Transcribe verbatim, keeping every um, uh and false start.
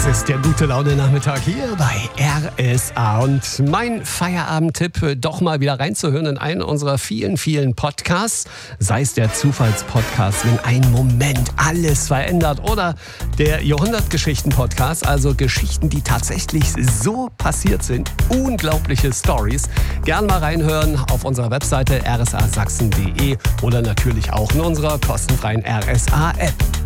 Das ist der gute Laune-Nachmittag hier bei R S A. Und mein Feierabend-Tipp, doch mal wieder reinzuhören in einen unserer vielen, vielen Podcasts. Sei es der Zufallspodcast, wenn ein Moment alles verändert. Oder der Jahrhundertgeschichten-Podcast, also Geschichten, die tatsächlich so passiert sind. Unglaubliche Stories. Gern mal reinhören auf unserer Webseite r s a sachsen punkt d e oder natürlich auch in unserer kostenfreien R S A-App.